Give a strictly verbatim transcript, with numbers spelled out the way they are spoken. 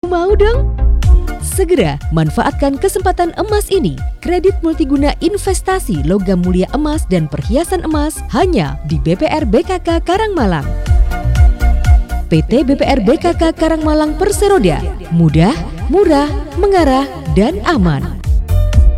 Mau dong? Segera manfaatkan kesempatan emas ini. Kredit multiguna investasi logam mulia emas dan perhiasan emas hanya di B P R B K K Karangmalang. P T B P R B K K Karangmalang Perseroda, mudah, murah, mengarah, dan aman.